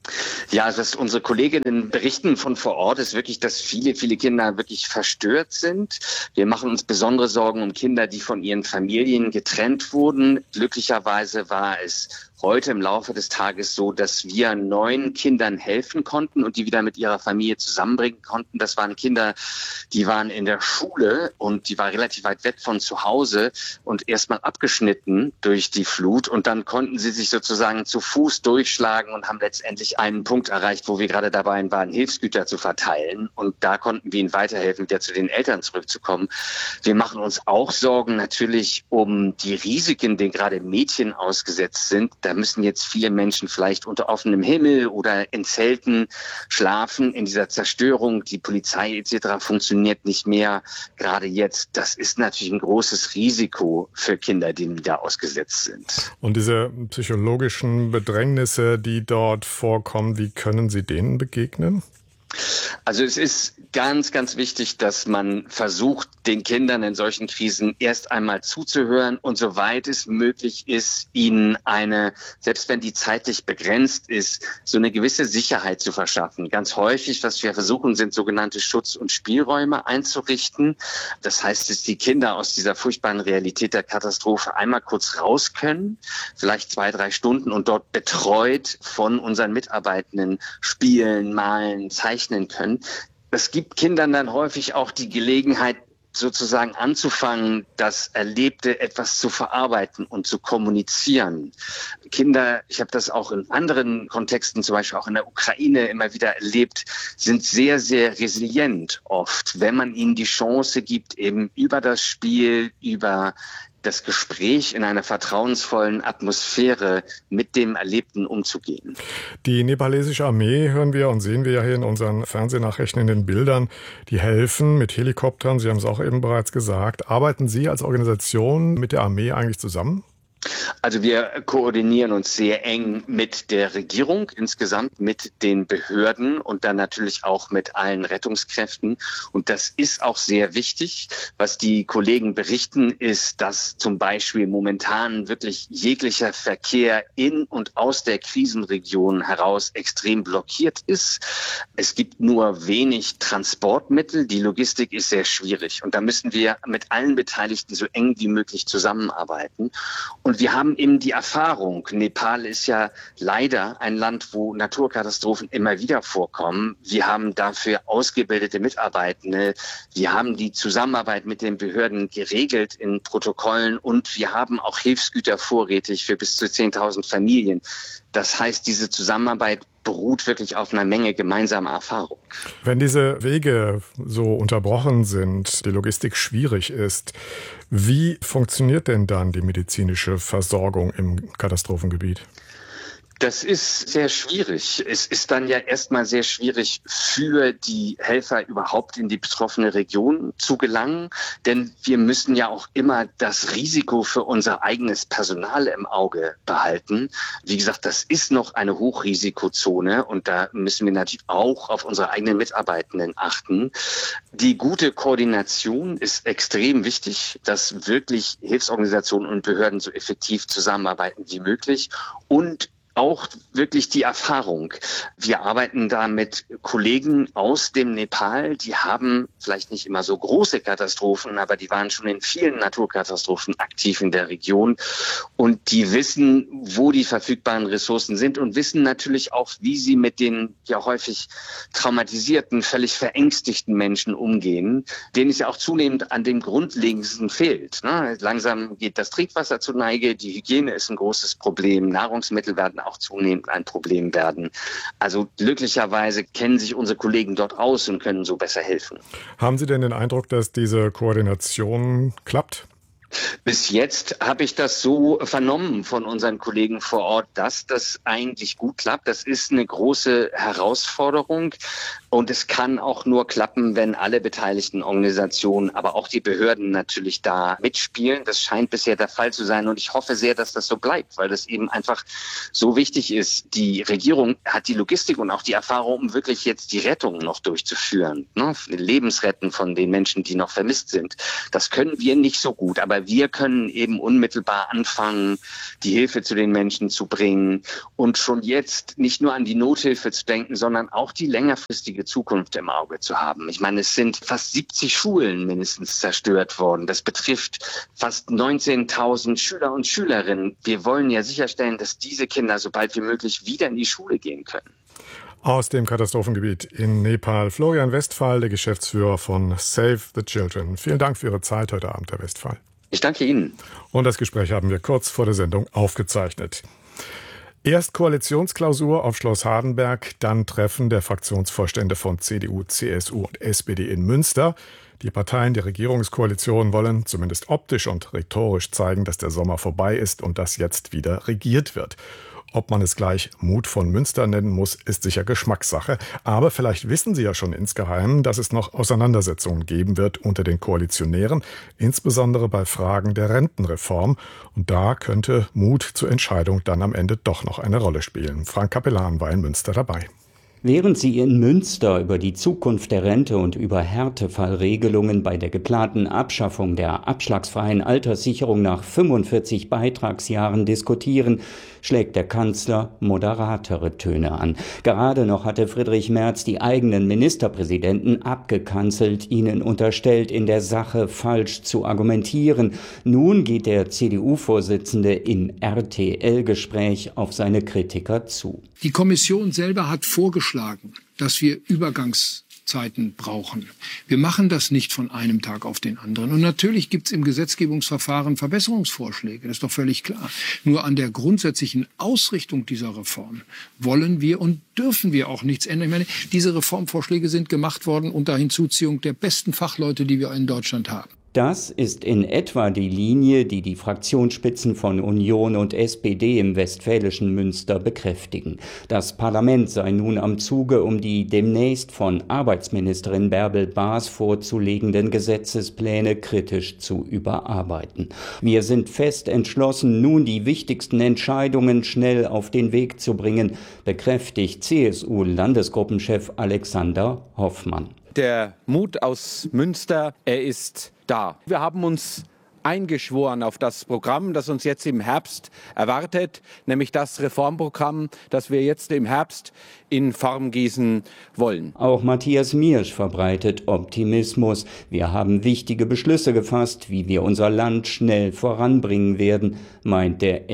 Ja, was unsere Kolleginnen berichten von vor Ort, ist wirklich, dass viele Kinder wirklich verstört sind. Wir machen uns besondere Sorgen um Kinder, die von ihren Familien getrennt wurden. Glücklicherweise war es heute im Laufe des Tages so, dass wir 9 Kindern helfen konnten und die wieder mit ihrer Familie zusammenbringen konnten. Das waren Kinder, die waren in der Schule und die war relativ weit weg von zu Hause und erstmal abgeschnitten durch die Flut. Und dann konnten sie sich sozusagen zu Fuß durchschlagen und haben letztendlich einen Punkt erreicht, wo wir gerade dabei waren, Hilfsgüter zu verteilen. Und da konnten wir ihnen weiterhelfen, wieder zu den Eltern zurückzukommen. Wir machen uns auch Sorgen natürlich um die Risiken, denen gerade Mädchen ausgesetzt sind. Da müssen jetzt viele Menschen vielleicht unter offenem Himmel oder in Zelten schlafen in dieser Zerstörung. Die Polizei etc. funktioniert nicht mehr. Gerade jetzt, das ist natürlich ein großes Risiko für Kinder, die da ausgesetzt sind. Und diese psychologischen Bedrängnisse, die dort vorkommen, wie können Sie denen begegnen? Also es ist ganz, ganz wichtig, dass man versucht, den Kindern in solchen Krisen erst einmal zuzuhören und soweit es möglich ist, ihnen selbst wenn die zeitlich begrenzt ist, so eine gewisse Sicherheit zu verschaffen. Ganz häufig, was wir versuchen, sind sogenannte Schutz- und Spielräume einzurichten. Das heißt, dass die Kinder aus dieser furchtbaren Realität der Katastrophe einmal kurz raus können, vielleicht 2-3 Stunden und dort betreut von unseren Mitarbeitenden spielen, malen, zeichnen können. Es gibt Kindern dann häufig auch die Gelegenheit, sozusagen anzufangen, das Erlebte etwas zu verarbeiten und zu kommunizieren. Kinder, ich habe das auch in anderen Kontexten, zum Beispiel auch in der Ukraine immer wieder erlebt, sind sehr, sehr resilient oft, wenn man ihnen die Chance gibt, eben über das Spiel, über das Gespräch in einer vertrauensvollen Atmosphäre mit dem Erlebten umzugehen. Die nepalesische Armee hören wir und sehen wir ja hier in unseren Fernsehnachrichten in den Bildern. Die helfen mit Helikoptern, Sie haben es auch eben bereits gesagt. Arbeiten Sie als Organisation mit der Armee eigentlich zusammen? Also wir koordinieren uns sehr eng mit der Regierung, insgesamt mit den Behörden und dann natürlich auch mit allen Rettungskräften. Und das ist auch sehr wichtig. Was die Kollegen berichten, ist, dass zum Beispiel momentan wirklich jeglicher Verkehr in und aus der Krisenregion heraus extrem blockiert ist. Es gibt nur wenig Transportmittel. Die Logistik ist sehr schwierig. Und da müssen wir mit allen Beteiligten so eng wie möglich zusammenarbeiten. Und wir haben eben die Erfahrung, Nepal ist ja leider ein Land, wo Naturkatastrophen immer wieder vorkommen. Wir haben dafür ausgebildete Mitarbeitende. Wir haben die Zusammenarbeit mit den Behörden geregelt in Protokollen und wir haben auch Hilfsgüter vorrätig für bis zu 10.000 Familien. Das heißt, diese Zusammenarbeit beruht wirklich auf einer Menge gemeinsamer Erfahrung. Wenn diese Wege so unterbrochen sind, die Logistik schwierig ist, wie funktioniert denn dann die medizinische Versorgung im Katastrophengebiet? Das ist sehr schwierig. Es ist dann ja erstmal sehr schwierig für die Helfer überhaupt in die betroffene Region zu gelangen, denn wir müssen ja auch immer das Risiko für unser eigenes Personal im Auge behalten. Wie gesagt, das ist noch eine Hochrisikozone und da müssen wir natürlich auch auf unsere eigenen Mitarbeitenden achten. Die gute Koordination ist extrem wichtig, dass wirklich Hilfsorganisationen und Behörden so effektiv zusammenarbeiten wie möglich und auch wirklich die Erfahrung. Wir arbeiten da mit Kollegen aus dem Nepal, die haben vielleicht nicht immer so große Katastrophen, aber die waren schon in vielen Naturkatastrophen aktiv in der Region und die wissen, wo die verfügbaren Ressourcen sind und wissen natürlich auch, wie sie mit den ja häufig traumatisierten, völlig verängstigten Menschen umgehen, denen es ja auch zunehmend an dem Grundlegendsten fehlt. Langsam geht das Trinkwasser zur Neige, die Hygiene ist ein großes Problem, Nahrungsmittel werden auch zunehmend ein Problem werden. Also glücklicherweise kennen sich unsere Kollegen dort aus und können so besser helfen. Haben Sie denn den Eindruck, dass diese Koordination klappt? Bis jetzt habe ich das so vernommen von unseren Kollegen vor Ort, dass das eigentlich gut klappt. Das ist eine große Herausforderung und es kann auch nur klappen, wenn alle beteiligten Organisationen, aber auch die Behörden natürlich da mitspielen. Das scheint bisher der Fall zu sein und ich hoffe sehr, dass das so bleibt, weil das eben einfach so wichtig ist. Die Regierung hat die Logistik und auch die Erfahrung, um wirklich jetzt die Rettung noch durchzuführen, Lebensretten von den Menschen, die noch vermisst sind. Das können wir nicht so gut, aber Aber wir können eben unmittelbar anfangen, die Hilfe zu den Menschen zu bringen und schon jetzt nicht nur an die Nothilfe zu denken, sondern auch die längerfristige Zukunft im Auge zu haben. Ich meine, es sind fast 70 Schulen mindestens zerstört worden. Das betrifft fast 19.000 Schüler und Schülerinnen. Wir wollen ja sicherstellen, dass diese Kinder so bald wie möglich wieder in die Schule gehen können. Aus dem Katastrophengebiet in Nepal, Florian Westphal, der Geschäftsführer von Save the Children. Vielen Dank für Ihre Zeit heute Abend, Herr Westphal. Ich danke Ihnen. Und das Gespräch haben wir kurz vor der Sendung aufgezeichnet. Erst Koalitionsklausur auf Schloss Hardenberg, dann Treffen der Fraktionsvorstände von CDU, CSU und SPD in Münster. Die Parteien der Regierungskoalition wollen zumindest optisch und rhetorisch zeigen, dass der Sommer vorbei ist und dass jetzt wieder regiert wird. Ob man es gleich Mut von Münster nennen muss, ist sicher Geschmackssache. Aber vielleicht wissen Sie ja schon insgeheim, dass es noch Auseinandersetzungen geben wird unter den Koalitionären, insbesondere bei Fragen der Rentenreform. Und da könnte Mut zur Entscheidung dann am Ende doch noch eine Rolle spielen. Frank Capellan war in Münster dabei. Während sie in Münster über die Zukunft der Rente und über Härtefallregelungen bei der geplanten Abschaffung der abschlagsfreien Alterssicherung nach 45 Beitragsjahren diskutieren, schlägt der Kanzler moderatere Töne an. Gerade noch hatte Friedrich Merz die eigenen Ministerpräsidenten abgekanzelt, ihnen unterstellt, in der Sache falsch zu argumentieren. Nun geht der CDU-Vorsitzende im RTL-Gespräch auf seine Kritiker zu. Die Kommission selber hat vorgeschlagen, dass wir Übergangszeiten brauchen. Wir machen das nicht von einem Tag auf den anderen. Und natürlich gibt es im Gesetzgebungsverfahren Verbesserungsvorschläge, das ist doch völlig klar. Nur an der grundsätzlichen Ausrichtung dieser Reform wollen wir und dürfen wir auch nichts ändern. Ich meine, diese Reformvorschläge sind gemacht worden unter Hinzuziehung der besten Fachleute, die wir in Deutschland haben. Das ist in etwa die Linie, die die Fraktionsspitzen von Union und SPD im westfälischen Münster bekräftigen. Das Parlament sei nun am Zuge, um die demnächst von Arbeitsministerin Bärbel Baas vorzulegenden Gesetzespläne kritisch zu überarbeiten. Wir sind fest entschlossen, nun die wichtigsten Entscheidungen schnell auf den Weg zu bringen, bekräftigt CSU-Landesgruppenchef Alexander Hoffmann. Der Mut aus Münster, er ist da. Wir haben uns eingeschworen auf das Programm, das uns jetzt im Herbst erwartet, nämlich das Reformprogramm, das wir jetzt im Herbst in Form gießen wollen. Auch Matthias Miersch verbreitet Optimismus. Wir haben wichtige Beschlüsse gefasst, wie wir unser Land schnell voranbringen werden, meint der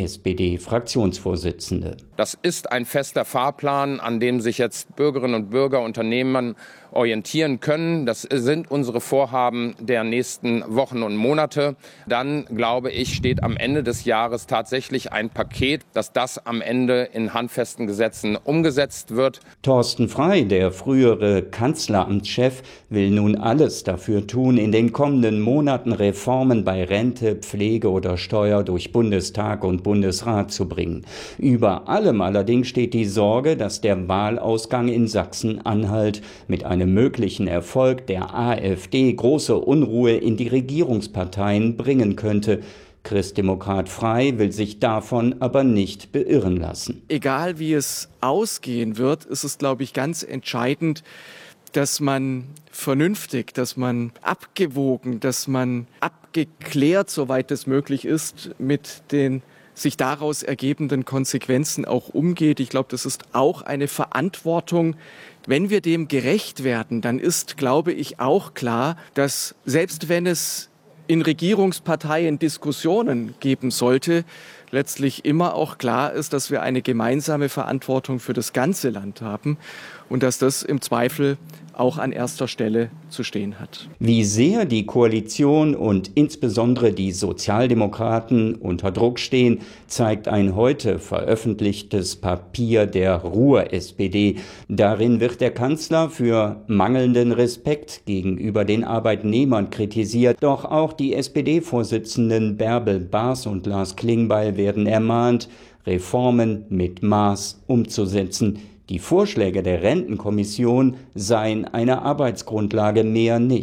SPD-Fraktionsvorsitzende. Das ist ein fester Fahrplan, an dem sich jetzt Bürgerinnen und Bürger, Unternehmen orientieren können. Das sind unsere Vorhaben der nächsten Wochen und Monate. Dann, glaube ich, steht am Ende des Jahres tatsächlich ein Paket, dass das am Ende in handfesten Gesetzen umgesetzt wird. Thorsten Frey, der frühere Kanzleramtschef, will nun alles dafür tun, in den kommenden Monaten Reformen bei Rente, Pflege oder Steuer durch Bundestag und Bundesrat zu bringen. Über allem allerdings steht die Sorge, dass der Wahlausgang in Sachsen-Anhalt mit einem möglichen Erfolg der AfD große Unruhe in die Regierungsparteien bringen könnte. Christdemokrat Frey will sich davon aber nicht beirren lassen. Egal wie es ausgehen wird, ist es, glaube ich, ganz entscheidend, dass man vernünftig, dass man abgewogen, dass man abgeklärt, soweit es möglich ist, mit den sich daraus ergebenden Konsequenzen auch umgeht. Ich glaube, das ist auch eine Verantwortung. Wenn wir dem gerecht werden, dann ist, glaube ich, auch klar, dass selbst wenn es in Regierungsparteien Diskussionen geben sollte, letztlich immer auch klar ist, dass wir eine gemeinsame Verantwortung für das ganze Land haben und dass das im Zweifel auch an erster Stelle zu stehen hat. Wie sehr die Koalition und insbesondere die Sozialdemokraten unter Druck stehen, zeigt ein heute veröffentlichtes Papier der Ruhr-SPD. Darin wird der Kanzler für mangelnden Respekt gegenüber den Arbeitnehmern kritisiert. Doch auch die SPD-Vorsitzenden Bärbel Baas und Lars Klingbeil werden ermahnt, Reformen mit Maß umzusetzen. Die Vorschläge der Rentenkommission seien eine Arbeitsgrundlage, mehr nicht.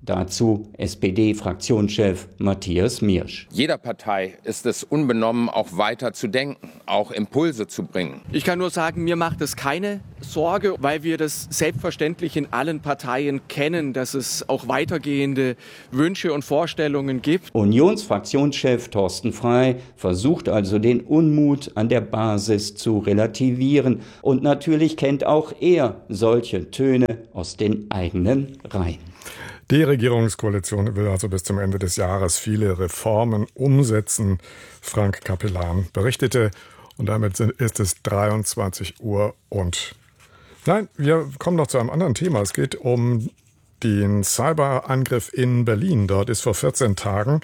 Dazu SPD-Fraktionschef Matthias Miersch. Jeder Partei ist es unbenommen, auch weiter zu denken, auch Impulse zu bringen. Ich kann nur sagen, mir macht es keine Sorge, weil wir das selbstverständlich in allen Parteien kennen, dass es auch weitergehende Wünsche und Vorstellungen gibt. Unionsfraktionschef Thorsten Frey versucht also den Unmut an der Basis zu relativieren. Und natürlich kennt auch er solche Töne aus den eigenen Reihen. Die Regierungskoalition will also bis zum Ende des Jahres viele Reformen umsetzen. Frank Capellan berichtete. Und damit ist es 23 Uhr und... Nein, wir kommen noch zu einem anderen Thema. Es geht um den Cyberangriff in Berlin. Dort ist vor 14 Tagen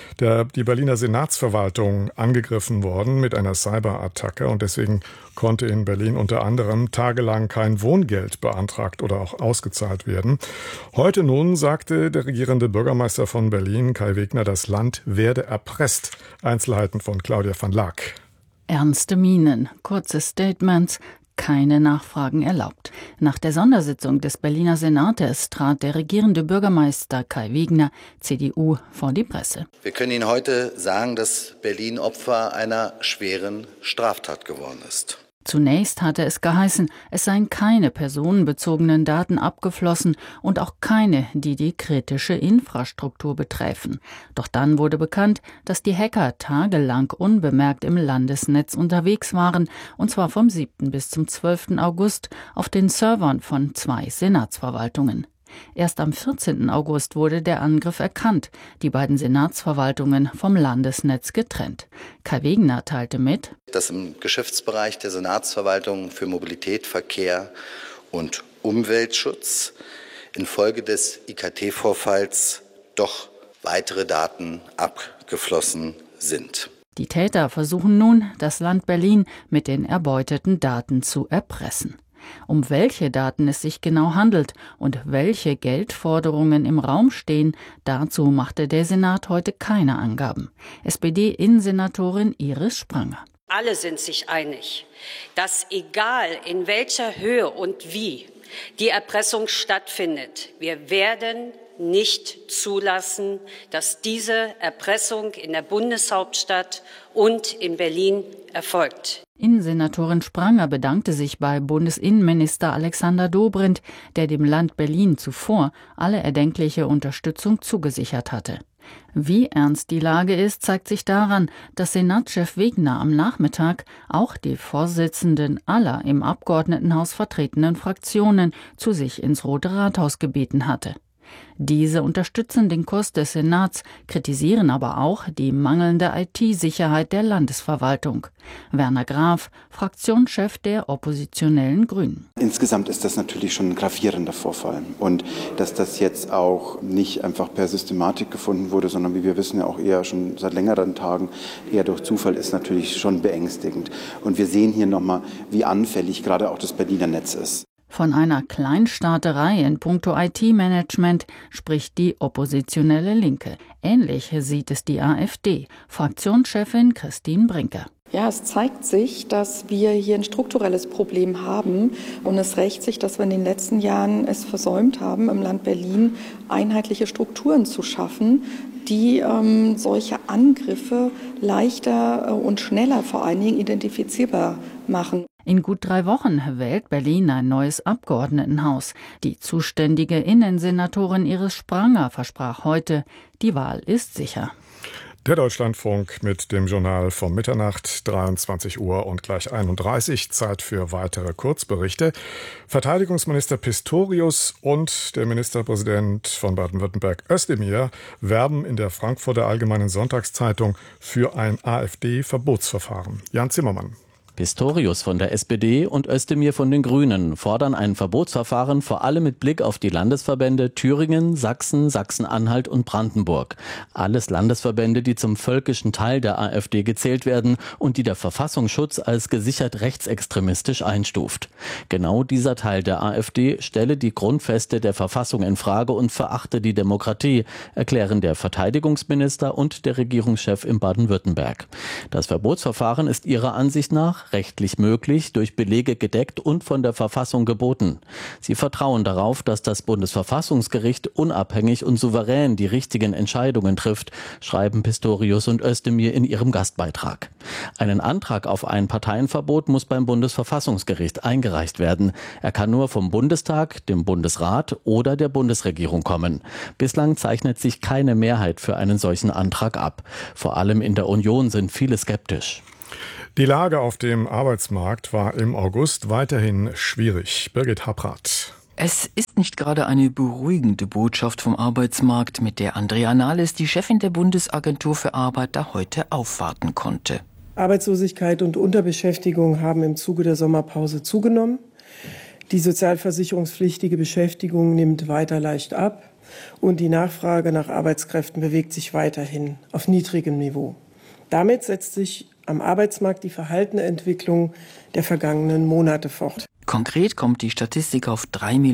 die Berliner Senatsverwaltung angegriffen worden mit einer Cyberattacke. Und deswegen konnte in Berlin unter anderem tagelang kein Wohngeld beantragt oder auch ausgezahlt werden. Heute nun sagte der regierende Bürgermeister von Berlin, Kai Wegner, das Land werde erpresst. Einzelheiten von Claudia van Laak. Ernste Mienen, kurze Statements, keine Nachfragen erlaubt. Nach der Sondersitzung des Berliner Senates trat der regierende Bürgermeister Kai Wegner, CDU, vor die Presse. Wir können Ihnen heute sagen, dass Berlin Opfer einer schweren Straftat geworden ist. Zunächst hatte es geheißen, es seien keine personenbezogenen Daten abgeflossen und auch keine, die die kritische Infrastruktur betreffen. Doch dann wurde bekannt, dass die Hacker tagelang unbemerkt im Landesnetz unterwegs waren, und zwar vom 7. bis zum 12. August auf den Servern von 2 Senatsverwaltungen. Erst am 14. August wurde der Angriff erkannt, die beiden Senatsverwaltungen vom Landesnetz getrennt. Kai Wegner teilte mit, dass im Geschäftsbereich der Senatsverwaltung für Mobilität, Verkehr und Umweltschutz infolge des IKT-Vorfalls doch weitere Daten abgeflossen sind. Die Täter versuchen nun, das Land Berlin mit den erbeuteten Daten zu erpressen. Um welche Daten es sich genau handelt und welche Geldforderungen im Raum stehen, dazu machte der Senat heute keine Angaben. SPD-Innensenatorin Iris Spranger. Alle sind sich einig, dass egal in welcher Höhe und wie die Erpressung stattfindet, wir werden nicht zulassen, dass diese Erpressung in der Bundeshauptstadt und in Berlin erfolgt. Innensenatorin Spranger bedankte sich bei Bundesinnenminister Alexander Dobrindt, der dem Land Berlin zuvor alle erdenkliche Unterstützung zugesichert hatte. Wie ernst die Lage ist, zeigt sich daran, dass Senatschef Wegner am Nachmittag auch die Vorsitzenden aller im Abgeordnetenhaus vertretenen Fraktionen zu sich ins Rote Rathaus gebeten hatte. Diese unterstützen den Kurs des Senats, kritisieren aber auch die mangelnde IT-Sicherheit der Landesverwaltung. Werner Graf, Fraktionschef der oppositionellen Grünen. Insgesamt ist das natürlich schon ein gravierender Vorfall. Und dass das jetzt auch nicht einfach per Systematik gefunden wurde, sondern wie wir wissen ja auch eher schon seit längeren Tagen eher durch Zufall, ist natürlich schon beängstigend. Und wir sehen hier nochmal, wie anfällig gerade auch das Berliner Netz ist. Von einer Kleinstaaterei in puncto IT-Management spricht die oppositionelle Linke. Ähnlich sieht es die AfD. Fraktionschefin Christine Brinker. Ja, es zeigt sich, dass wir hier ein strukturelles Problem haben. Und es rächt sich, dass wir in den letzten Jahren es versäumt haben, im Land Berlin einheitliche Strukturen zu schaffen, die solche Angriffe leichter und schneller vor allen Dingen identifizierbar machen. In gut 3 Wochen wählt Berlin ein neues Abgeordnetenhaus. Die zuständige Innensenatorin Iris Spranger versprach heute, die Wahl ist sicher. Der Deutschlandfunk mit dem Journal von Mitternacht, 23 Uhr und gleich 31. Zeit für weitere Kurzberichte. Verteidigungsminister Pistorius und der Ministerpräsident von Baden-Württemberg Özdemir werben in der Frankfurter Allgemeinen Sonntagszeitung für ein AfD-Verbotsverfahren. Jan Zimmermann. Pistorius von der SPD und Özdemir von den Grünen fordern ein Verbotsverfahren vor allem mit Blick auf die Landesverbände Thüringen, Sachsen, Sachsen-Anhalt und Brandenburg. Alles Landesverbände, die zum völkischen Teil der AfD gezählt werden und die der Verfassungsschutz als gesichert rechtsextremistisch einstuft. Genau dieser Teil der AfD stelle die Grundfeste der Verfassung in Frage und verachte die Demokratie, erklären der Verteidigungsminister und der Regierungschef in Baden-Württemberg. Das Verbotsverfahren ist ihrer Ansicht nach einfach, rechtlich möglich, durch Belege gedeckt und von der Verfassung geboten. Sie vertrauen darauf, dass das Bundesverfassungsgericht unabhängig und souverän die richtigen Entscheidungen trifft, schreiben Pistorius und Özdemir in ihrem Gastbeitrag. Einen Antrag auf ein Parteienverbot muss beim Bundesverfassungsgericht eingereicht werden. Er kann nur vom Bundestag, dem Bundesrat oder der Bundesregierung kommen. Bislang zeichnet sich keine Mehrheit für einen solchen Antrag ab. Vor allem in der Union sind viele skeptisch. Die Lage auf dem Arbeitsmarkt war im August weiterhin schwierig. Birgit Habrath. Es ist nicht gerade eine beruhigende Botschaft vom Arbeitsmarkt, mit der Andrea Nahles, die Chefin der Bundesagentur für Arbeit, da heute aufwarten konnte. Arbeitslosigkeit und Unterbeschäftigung haben im Zuge der Sommerpause zugenommen. Die sozialversicherungspflichtige Beschäftigung nimmt weiter leicht ab und die Nachfrage nach Arbeitskräften bewegt sich weiterhin auf niedrigem Niveau. Damit setzt sich am Arbeitsmarkt die verhaltene Entwicklung der vergangenen Monate fort. Konkret kommt die Statistik auf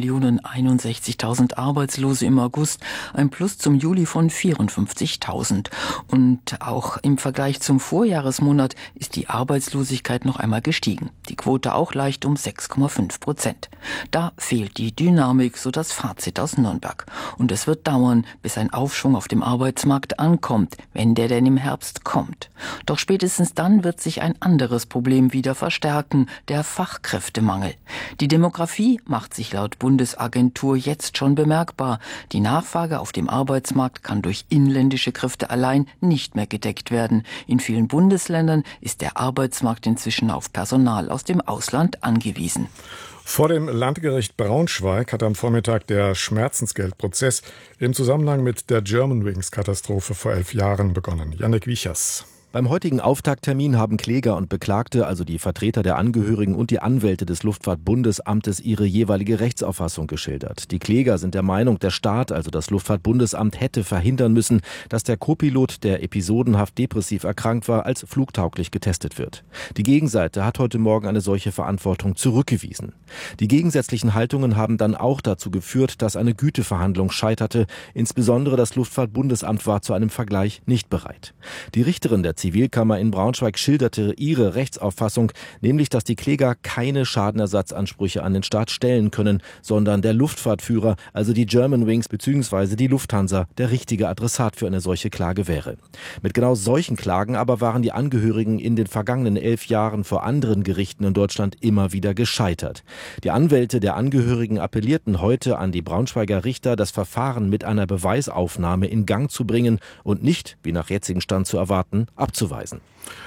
3.061.000 Arbeitslose im August, ein Plus zum Juli von 54.000. Und auch im Vergleich zum Vorjahresmonat ist die Arbeitslosigkeit noch einmal gestiegen. Die Quote auch leicht um 6,5%. Da fehlt die Dynamik, so das Fazit aus Nürnberg. Und es wird dauern, bis ein Aufschwung auf dem Arbeitsmarkt ankommt, wenn der denn im Herbst kommt. Doch spätestens dann wird sich ein anderes Problem wieder verstärken, der Fachkräftemangel. Die Demografie macht sich laut Bundesagentur jetzt schon bemerkbar. Die Nachfrage auf dem Arbeitsmarkt kann durch inländische Kräfte allein nicht mehr gedeckt werden. In vielen Bundesländern ist der Arbeitsmarkt inzwischen auf Personal aus dem Ausland angewiesen. Vor dem Landgericht Braunschweig hat am Vormittag der Schmerzensgeldprozess im Zusammenhang mit der Germanwings-Katastrophe vor 11 Jahren begonnen. Jannik Wiechers. Beim heutigen Auftakttermin haben Kläger und Beklagte, also die Vertreter der Angehörigen und die Anwälte des Luftfahrtbundesamtes, ihre jeweilige Rechtsauffassung geschildert. Die Kläger sind der Meinung, der Staat, also das Luftfahrtbundesamt, hätte verhindern müssen, dass der Co-Pilot, der episodenhaft depressiv erkrankt war, als flugtauglich getestet wird. Die Gegenseite hat heute Morgen eine solche Verantwortung zurückgewiesen. Die gegensätzlichen Haltungen haben dann auch dazu geführt, dass eine Güteverhandlung scheiterte. Insbesondere das Luftfahrtbundesamt war zu einem Vergleich nicht bereit. Die Richterin der Zivilkammer in Braunschweig schilderte ihre Rechtsauffassung, nämlich, dass die Kläger keine Schadenersatzansprüche an den Staat stellen können, sondern der Luftfahrtführer, also die Germanwings bzw. die Lufthansa, der richtige Adressat für eine solche Klage wäre. Mit genau solchen Klagen aber waren die Angehörigen in den vergangenen 11 Jahren vor anderen Gerichten in Deutschland immer wieder gescheitert. Die Anwälte der Angehörigen appellierten heute an die Braunschweiger Richter, das Verfahren mit einer Beweisaufnahme in Gang zu bringen und nicht, wie nach jetzigem Stand zu erwarten, abzuweisen.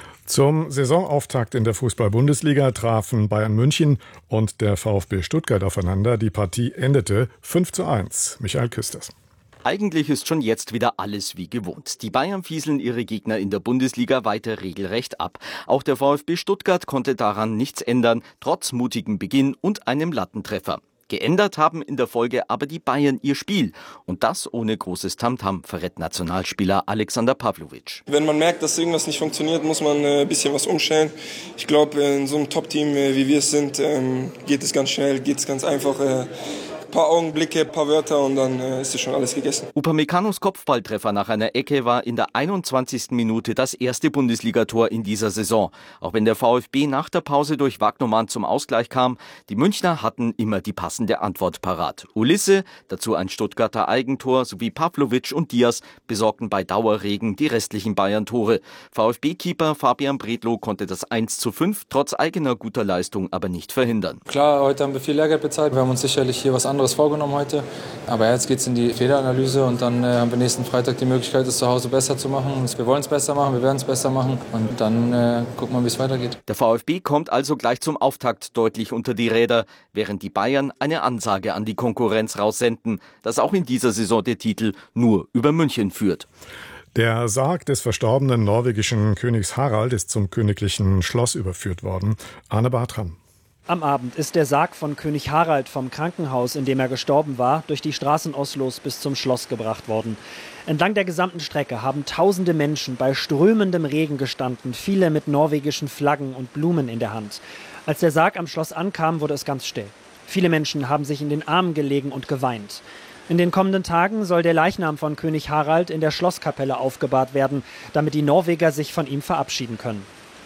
Zum Saisonauftakt in der Fußball-Bundesliga trafen Bayern München und der VfB Stuttgart aufeinander. Die Partie endete 5:1. Michael Küsters. Eigentlich ist schon jetzt wieder alles wie gewohnt. Die Bayern fieseln ihre Gegner in der Bundesliga weiter regelrecht ab. Auch der VfB Stuttgart konnte daran nichts ändern, trotz mutigem Beginn und einem Lattentreffer. Geändert haben in der Folge aber die Bayern ihr Spiel. Und das ohne großes Tamtam, verrät Nationalspieler Alexander Pavlovic. Wenn man merkt, dass irgendwas nicht funktioniert, muss man ein bisschen was umstellen. Ich glaube, in so einem Top-Team, wie wir es sind, geht es ganz schnell, geht es ganz einfach. Paar Augenblicke, paar Wörter und dann ist es schon alles gegessen. Upamecano's Kopfballtreffer nach einer Ecke war in der 21. Minute das erste Bundesligator in dieser Saison. Auch wenn der VfB nach der Pause durch Wagnermann zum Ausgleich kam, die Münchner hatten immer die passende Antwort parat. Ulisse, dazu ein Stuttgarter Eigentor, sowie Pavlovic und Diaz besorgten bei Dauerregen die restlichen Bayern-Tore. VfB-Keeper Fabian Bredlow konnte das 1:5 trotz eigener guter Leistung aber nicht verhindern. Klar, heute haben wir viel Lehrgeld bezahlt. Wir haben uns sicherlich hier was anderes vorgenommen heute. Aber jetzt geht es in die Fehleranalyse und dann haben wir nächsten Freitag die Möglichkeit, es zu Hause besser zu machen. Wir wollen es besser machen, wir werden es besser machen und dann gucken wir, wie es weitergeht. Der VfB kommt also gleich zum Auftakt deutlich unter die Räder, während die Bayern eine Ansage an die Konkurrenz raussenden, dass auch in dieser Saison der Titel nur über München führt. Der Sarg des verstorbenen norwegischen Königs Harald ist zum königlichen Schloss überführt worden. Arne Bartram. Am Abend ist der Sarg von König Harald vom Krankenhaus, in dem er gestorben war, durch die Straßen Oslos bis zum Schloss gebracht worden. Entlang der gesamten Strecke haben tausende Menschen bei strömendem Regen gestanden, viele mit norwegischen Flaggen und Blumen in der Hand. Als der Sarg am Schloss ankam, wurde es ganz still. Viele Menschen haben sich in den Armen gelegen und geweint. In den kommenden Tagen soll der Leichnam von König Harald in der Schlosskapelle aufgebahrt werden, damit die Norweger sich von ihm verabschieden können.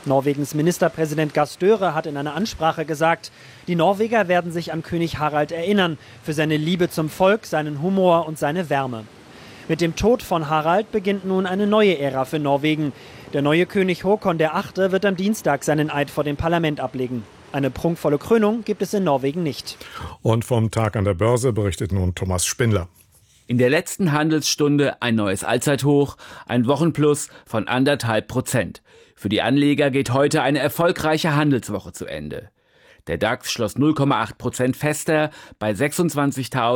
Norwegens Ministerpräsident Gahr Støre hat in einer Ansprache gesagt, die Norweger werden sich an König Harald erinnern, für seine Liebe zum Volk, seinen Humor und seine Wärme. Mit dem Tod von Harald beginnt nun eine neue Ära für Norwegen. Der neue König Håkon VIII. Wird am Dienstag seinen Eid vor dem Parlament ablegen. Eine prunkvolle Krönung gibt es in Norwegen nicht. Und vom Tag an der Börse berichtet nun Thomas Spindler. In der letzten Handelsstunde ein neues Allzeithoch, ein Wochenplus von 1,5%. Für die Anleger geht heute eine erfolgreiche Handelswoche zu Ende. Der DAX schloss 0,8% fester bei 26.000.